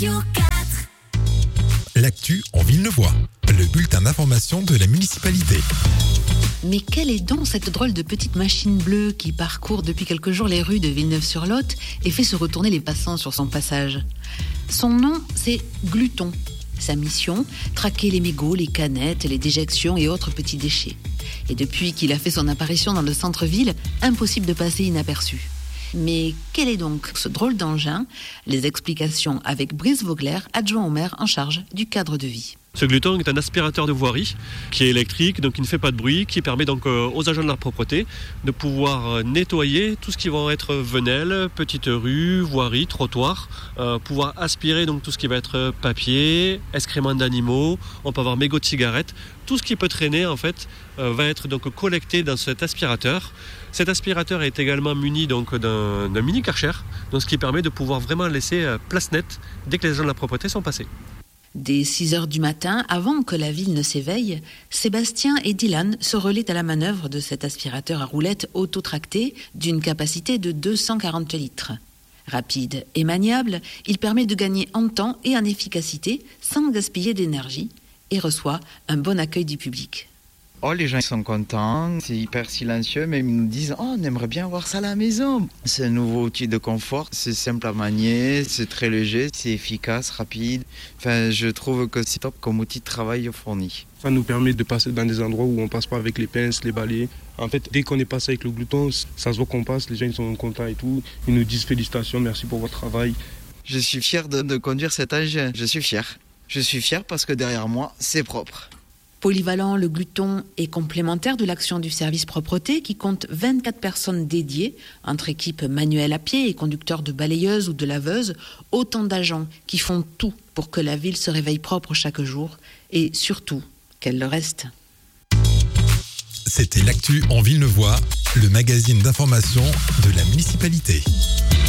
L'actu en Villeneuvois, le bulletin d'information de la municipalité. Mais quelle est donc cette drôle de petite machine bleue qui parcourt depuis quelques jours les rues de Villeneuve-sur-Lot et fait se retourner les passants sur son passage? Son nom, c'est Gluton. Sa mission, traquer les mégots, les canettes, les déjections et autres petits déchets. Et depuis qu'il a fait son apparition dans le centre-ville, impossible de passer inaperçu. Mais quel est donc ce drôle d'engin? Les explications avec Brice Vogler, adjoint au maire en charge du cadre de vie. Ce gluton est un aspirateur de voirie qui est électrique, donc qui ne fait pas de bruit, qui permet donc aux agents de la propreté de pouvoir nettoyer tout ce qui va être venelle, petite rue, voirie, trottoir, pouvoir aspirer donc tout ce qui va être papier, excréments d'animaux, on peut avoir mégots de cigarettes, tout ce qui peut traîner en fait va être donc collecté dans cet aspirateur. Cet aspirateur est également muni donc d'un mini Karcher, donc ce qui permet de pouvoir vraiment laisser place nette dès que les agents de la propreté sont passés. Dès 6h du matin, avant que la ville ne s'éveille, Sébastien et Dylan se relaient à la manœuvre de cet aspirateur à roulettes auto-tracté d'une capacité de 240 litres. Rapide et maniable, il permet de gagner en temps et en efficacité sans gaspiller d'énergie et reçoit un bon accueil du public. Oh, les gens sont contents, c'est hyper silencieux, mais ils nous disent « Oh, on aimerait bien avoir ça à la maison ». C'est un nouveau outil de confort, c'est simple à manier, c'est très léger, c'est efficace, rapide. Enfin, je trouve que c'est top comme outil de travail fourni. Ça nous permet de passer dans des endroits où on ne passe pas avec les pinces, les balais. En fait, dès qu'on est passé avec le glouton, ça se voit qu'on passe, les gens ils sont contents et tout. Ils nous disent « Félicitations, merci pour votre travail ». Je suis fier de conduire cet engin, je suis fier. Je suis fier parce que derrière moi, c'est propre. Polyvalent, le gluton est complémentaire de l'action du service propreté qui compte 24 personnes dédiées, entre équipes manuelles à pied et conducteurs de balayeuses ou de laveuses, autant d'agents qui font tout pour que la ville se réveille propre chaque jour et surtout qu'elle le reste. C'était l'actu en Villeneuvois, le magazine d'information de la municipalité.